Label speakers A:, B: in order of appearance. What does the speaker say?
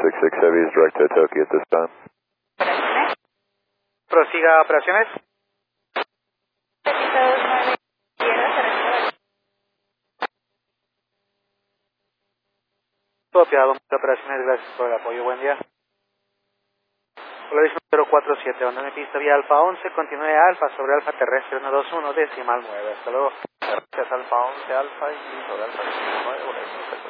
A: 66 Heavy is direct to Tokyo at this time.
B: Prosiga operaciones. Copiado, operaciones, gracias por el apoyo, buen día. Polaris 047, abandone pista vía Alfa 11, continúe Alfa sobre Alfa terrestre 121, decimal 9, hasta luego.
C: Gracias Alfa 11, Alfa y sobre Alfa 19,